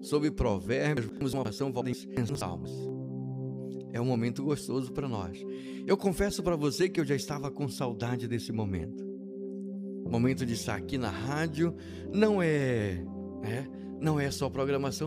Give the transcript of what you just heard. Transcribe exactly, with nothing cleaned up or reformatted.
sobre provérbios, vamos uma oração em salmos. É um momento gostoso para nós. Eu confesso para você que eu já estava com saudade desse momento. O momento de estar aqui na rádio não é, é não é só programação